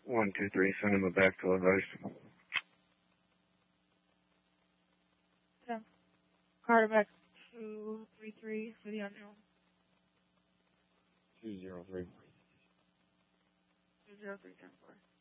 123, send him a back to advice. Yeah. Carter back 233 for the unknown. 203. 203, 10-4.